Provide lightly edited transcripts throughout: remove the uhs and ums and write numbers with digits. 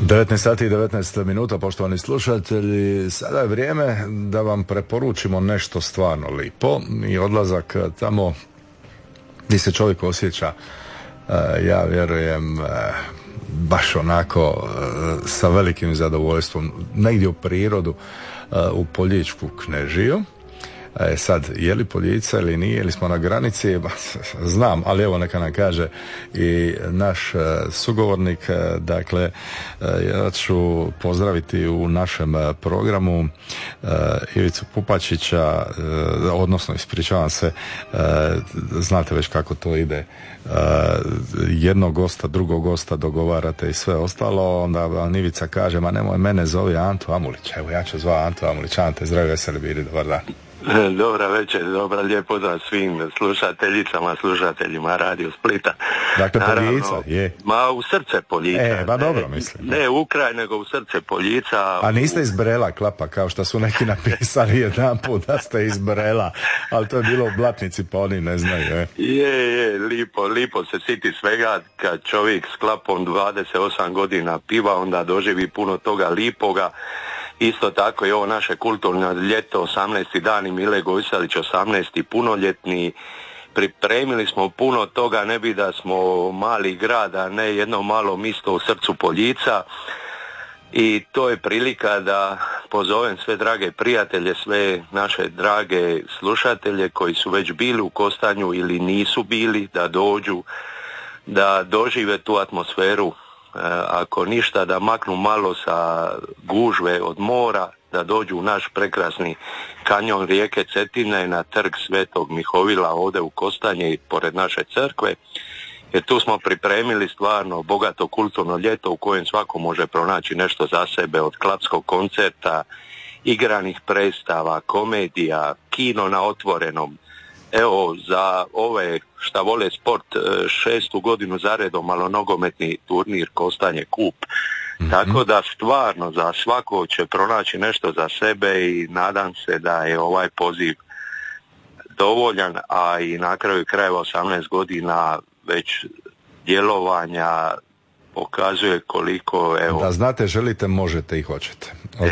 19 sati i 19 minuta, poštovani slušatelji. Sada je vrijeme da vam preporučimo nešto stvarno lipo i odlazak tamo gdje se čovjek osjeća, ja vjerujem, baš onako sa velikim zadovoljstvom, negdje u prirodu, u Poljičku Knežiju. Sad, je li Poljica ili nije, ili smo na granici, znam, ali evo neka nam kaže i naš sugovornik. Dakle, ja ću pozdraviti u našem programu Ivicu Pupačića, odnosno ispričavam se, znate već kako to ide, jednog gosta, drugog gosta dogovarate i sve ostalo, onda vam Ivica kaže, ma nemoj, mene zove Anto Amulić. Evo, ja ću zvati Anto Amulić. Ante, zdravi, veseli bili, dobar dan. Dobra večer, dobra, lijep pozdrav svim slušateljicama, slušateljima Radio Splita. Dakle, Poljica, je. Ma u srce Poljica. Ba dobro, mislim. Ne u kraj, nego u srce Poljica. A niste iz Brela, Klapa, kao što su neki napisali jedan put da ste iz Brela, ali to je bilo u Blatnici, pa oni ne znaju, Je, lipo se siti svega, kad čovjek s Klapom 28 godina piva, onda doživi puno toga lipoga. Isto tako i ovo naše kulturno ljeto, 18. dan i Mile Gojsalić, 18. punoljetni. Pripremili smo puno toga, ne bi da smo mali grad, a ne jedno malo misto u srcu Poljica. I to je prilika da pozovem sve drage prijatelje, sve naše drage slušatelje koji su već bili u Kostanju ili nisu bili, da dođu, da dožive tu atmosferu. Ako ništa, da maknu malo sa gužve od mora, da dođu u naš prekrasni kanjon rijeke Cetine na trg Svetog Mihovila ovdje u Kostanje i pored naše crkve, jer tu smo pripremili stvarno bogato kulturno ljeto u kojem svako može pronaći nešto za sebe, od klapskog koncerta, igranih predstava, komedija, kino na otvorenom. Evo, za ove šta vole sport, 6. godinu zaredom malonogometni turnir Kostanje Kup. Mm-hmm. Tako da stvarno za svako će pronaći nešto za sebe i nadam se da je ovaj poziv dovoljan, a i na kraju krajeva 18 godina već djelovanja pokazuje koliko, evo... Da znate, želite, možete i hoćete.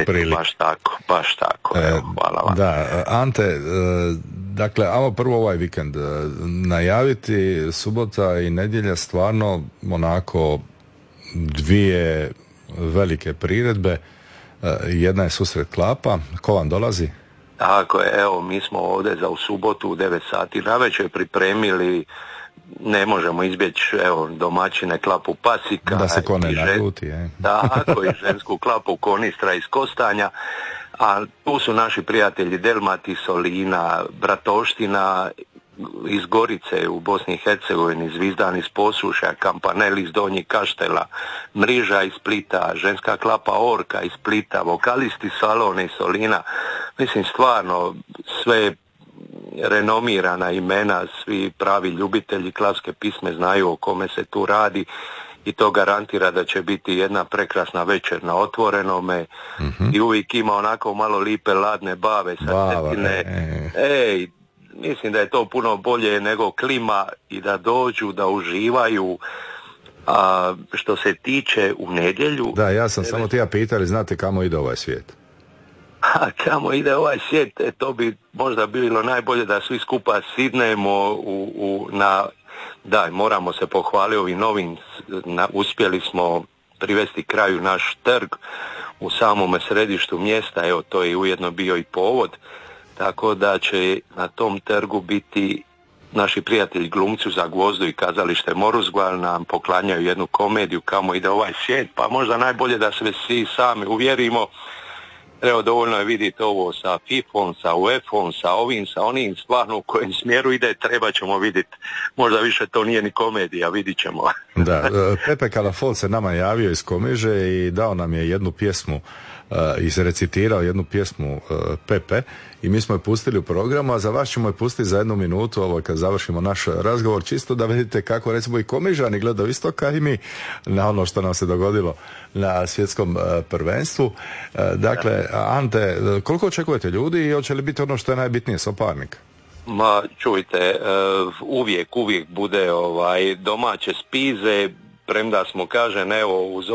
Baš tako. Evo, hvala vam. Da, Ante, dakle, ajmo prvo ovaj vikend najaviti. Subota i nedjelja stvarno onako dvije velike priredbe. Jedna je susret Klapa. Ko vam dolazi? Tako je, evo, mi smo ovdje za u subotu u 9 sati navečer pripremili, ne možemo izbjeći, evo, domaćine Klapu Pasika. Da se ko ne naljuti, Tako, i žensku Klapu Konistra iz Kostanja. A tu su naši prijatelji Delmati, Solina, Bratoština iz Gorice u Bosni i Hercegovini, Zvizdan iz Posušja, Kampanel iz Donjih Kaštela, Mriža iz Splita, ženska Klapa Orka iz Splita, vokalisti Salone i Solina. Mislim, stvarno sve renomirana imena, svi pravi ljubitelji klapske pisme znaju o kome se tu radi i to garantira da će biti jedna prekrasna večer na otvorenome. Mm-hmm. I uvijek ima onako malo lipe ladne bave sa Cetine. Mislim da je to puno bolje nego klima i da dođu, da uživaju. A što se tiče u nedjelju... Da, ja sam samo ti pitali, znate kamo ide ovaj svijet? A kamo ide ovaj svijet, to bi možda bilo najbolje da svi skupa sidnemo Da, moramo se pohvaliti ovim novim, uspjeli smo privesti kraju naš trg u samome središtu mjesta, evo to je ujedno bio i povod, tako da će na tom trgu biti naši prijatelji glumci za Gvozdu i kazalište Moruzgval nam poklanjaju jednu komediju kamo ide ovaj svijet, pa možda najbolje da se svi sami uvjerimo. Evo, dovoljno je vidjeti ovo sa FIFA-om, sa UEFA-om, sa ovim, sa onim, stvarno u kojem smjeru ide, treba ćemo vidjeti. Možda više to nije ni komedija, vidit ćemo. Da, Pepe Kalafol se nama javio iz Komiže i dao nam je jednu pjesmu, izrecitirao jednu pjesmu Pepe i mi smo je pustili u programu, a za vas ćemo je pustiti za 1 minutu, ovo kad završimo naš razgovor, čisto da vidite kako recimo i Komižani gledaju isto kao i mi na ono što nam se dogodilo na svjetskom prvenstvu. Dakle, Ante, koliko očekujete ljudi i hoće li biti ono što je najbitnije, soparnik? Ma, čujte, uvijek bude domaće spize, premda smo, kažem, evo, uz